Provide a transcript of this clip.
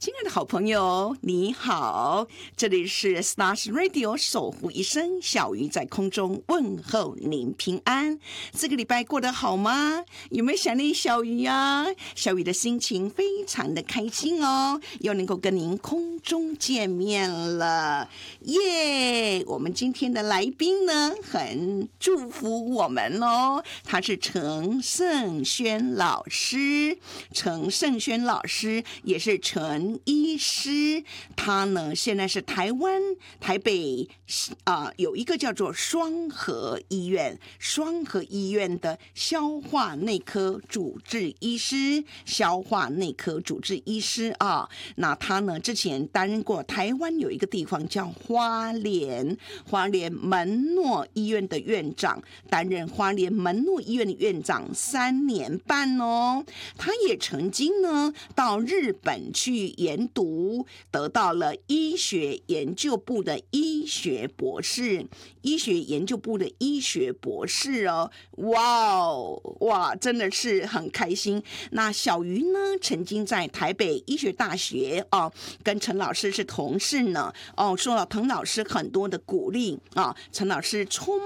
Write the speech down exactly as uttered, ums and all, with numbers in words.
亲爱的好朋友，你好，这里是 Stars Radio 守护一生，小鱼在空中问候您平安。这个礼拜过得好吗？有没有想念小鱼啊？小鱼的心情非常的开心哦，又能够跟您空中见面了，耶！我们今天的来宾呢，很祝福我们哦，他是陈胜轩老师，陈胜轩老师也是陈医师，他呢现在是台湾台北啊、呃、有一个叫做双和医院，双和医院的消化内科主治医师，消化内科主治医师啊，那他呢之前担任过台湾有一个地方叫花莲，花莲门诺医院的院长，担任花莲门诺医院的院长三年半哦。他也曾经呢到日本去研读，得到了医学研究部的医学博士，医学研究部的医学博士哦，哇哦哇，真的是很开心。那小鱼呢，曾经在台北医学大学哦，跟陈老师是同事呢，哦，受到滕老师很多的鼓励啊，陈老师充